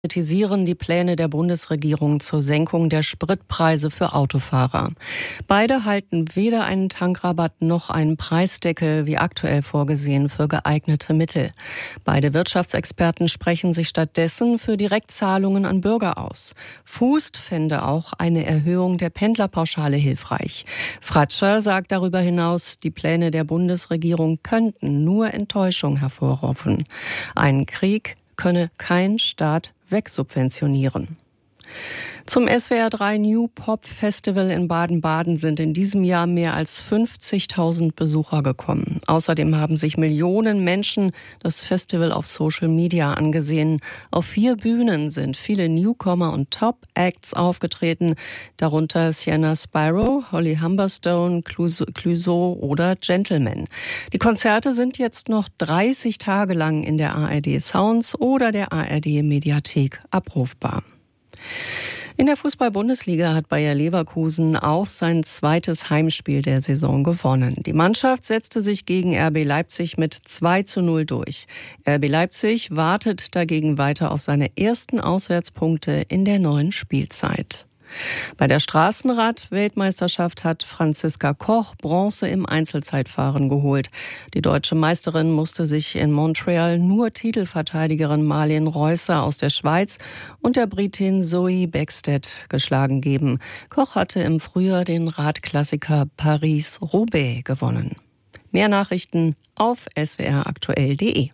Kritisieren die Pläne der Bundesregierung zur Senkung der Spritpreise für Autofahrer. Beide halten weder einen Tankrabatt noch einen Preisdeckel wie aktuell vorgesehen für geeignete Mittel. Beide Wirtschaftsexperten sprechen sich stattdessen für Direktzahlungen an Bürger aus. Fußt fände auch eine Erhöhung der Pendlerpauschale hilfreich. Fratscher sagt darüber hinaus, die Pläne der Bundesregierung könnten nur Enttäuschung hervorrufen. Einen Krieg könne kein Staat wegsubventionieren. Zum SWR3 New Pop Festival in Baden-Baden sind in diesem Jahr mehr als 50.000 Besucher gekommen. Außerdem haben sich Millionen Menschen das Festival auf Social Media angesehen. Auf 4 Bühnen sind viele Newcomer und Top-Acts aufgetreten, darunter Sienna Spyro, Holly Humberstone, Clouseau oder Gentleman. Die Konzerte sind jetzt noch 30 Tage lang in der ARD Sounds oder der ARD Mediathek abrufbar. In der Fußball-Bundesliga hat Bayer Leverkusen auch sein zweites Heimspiel der Saison gewonnen. Die Mannschaft setzte sich gegen RB Leipzig mit 2:0 durch. RB Leipzig wartet dagegen weiter auf seine ersten Auswärtspunkte in der neuen Spielzeit. Bei der Straßenrad-Weltmeisterschaft hat Franziska Koch Bronze im Einzelzeitfahren geholt. Die deutsche Meisterin musste sich in Montreal nur Titelverteidigerin Marlene Reusser aus der Schweiz und der Britin Zoe Bäckstedt geschlagen geben. Koch hatte im Frühjahr den Radklassiker Paris-Roubaix gewonnen. Mehr Nachrichten auf swraktuell.de.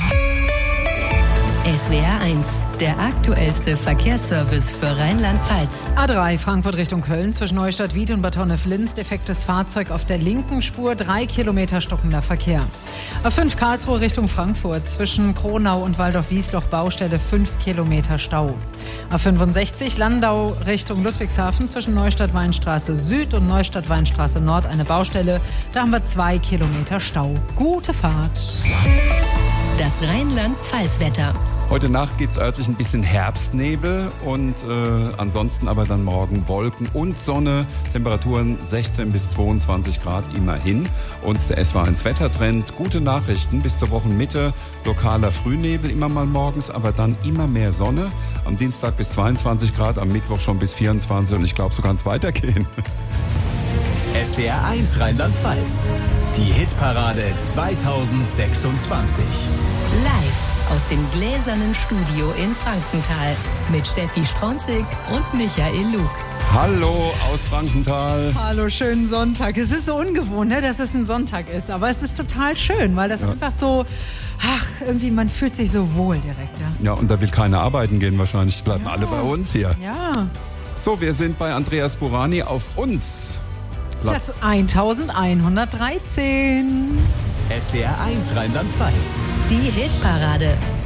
SWR 1, der aktuellste Verkehrsservice für Rheinland-Pfalz. A3 Frankfurt Richtung Köln zwischen Neustadt-Wied und Bad Honnef-Linz. Defektes Fahrzeug auf der linken Spur, 3 Kilometer stockender Verkehr. A5 Karlsruhe Richtung Frankfurt zwischen Kronau und Waldorf-Wiesloch Baustelle, 5 Kilometer Stau. A65 Landau Richtung Ludwigshafen zwischen Neustadt-Weinstraße Süd und Neustadt-Weinstraße Nord eine Baustelle. Da haben wir 2 Kilometer Stau. Gute Fahrt. Das Rheinland-Pfalz-Wetter. Heute Nacht gibt es örtlich ein bisschen Herbstnebel und ansonsten aber dann morgen Wolken und Sonne. Temperaturen 16 bis 22 Grad immerhin. Und der SWR1 Wettertrend. Gute Nachrichten bis zur Wochenmitte. Lokaler Frühnebel immer mal morgens, aber dann immer mehr Sonne. Am Dienstag bis 22 Grad, am Mittwoch schon bis 24 und ich glaube, so kann es weitergehen. SWR 1 Rheinland-Pfalz. Die Hitparade 2026. Live aus dem gläsernen Studio in Frankenthal mit Steffi Stronzig und Michael Lug. Hallo aus Frankenthal. Hallo, schönen Sonntag. Es ist so ungewohnt, ne, dass es ein Sonntag ist, aber es ist total schön, weil das einfach so, irgendwie man fühlt sich so wohl direkt. Ja, und da will keiner arbeiten gehen wahrscheinlich. Die bleiben alle bei uns hier. Ja. So, wir sind bei Andreas Burani auf uns. Platz 1113. SWR 1 Rheinland-Pfalz. Die Hitparade.